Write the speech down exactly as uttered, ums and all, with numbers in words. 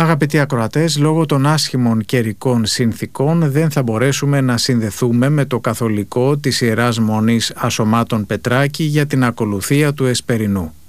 Αγαπητοί ακροατές, λόγω των άσχημων καιρικών συνθήκων δεν θα μπορέσουμε να συνδεθούμε με το καθολικό της Ιεράς Μονής Ασωμάτων Πετράκη για την ακολουθία του Εσπερινού.